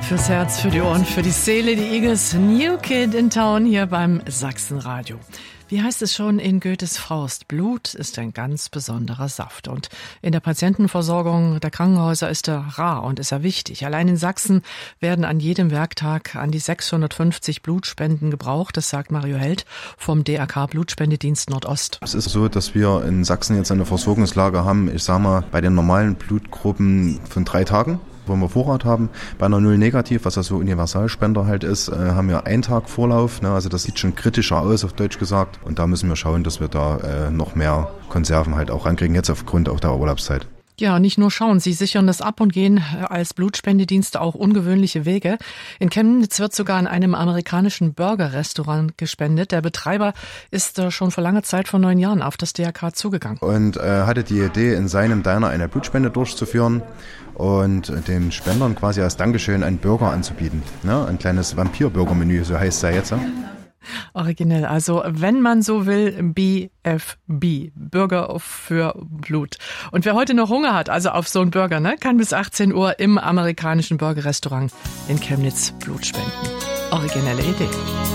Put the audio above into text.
Fürs Herz, für die Ohren, für die Seele, die Eagles New Kid in Town hier beim Sachsenradio. Wie heißt es schon in Goethes Faust? Blut ist ein ganz besonderer Saft. Und in der Patientenversorgung der Krankenhäuser ist er rar und ist er wichtig. Allein in Sachsen werden an jedem Werktag an die 650 Blutspenden gebraucht. Das sagt Mario Held vom DRK Blutspendedienst Nordost. Es ist so, dass wir in Sachsen jetzt eine Versorgungslage haben, ich sag mal, bei den normalen Blutgruppen von 3 Tagen. Wo wir Vorrat haben. Bei einer Null negativ, was ja so Universalspender halt ist, haben wir 1 Tag Vorlauf. Ne? Also das sieht schon kritischer aus, auf Deutsch gesagt. Und da müssen wir schauen, dass wir da noch mehr Konserven halt auch rankriegen, jetzt aufgrund auch der Urlaubszeit. Ja, nicht nur schauen, sie sichern das ab und gehen als Blutspendedienste auch ungewöhnliche Wege. In Chemnitz wird sogar in einem amerikanischen Burger-Restaurant gespendet. Der Betreiber ist schon vor langer Zeit, vor 9 Jahren, auf das DRK zugegangen. Und hatte die Idee, in seinem Diner eine Blutspende durchzuführen und den Spendern quasi als Dankeschön einen Burger anzubieten. Ne? Ein kleines Vampir-Burger-Menü, so heißt es ja jetzt. Originell, also wenn man so will, BFB, Burger für Blut. Und wer heute noch Hunger hat, also auf so einen Burger, ne, kann bis 18 Uhr im amerikanischen Burger-Restaurant in Chemnitz Blut spenden. Originelle Idee.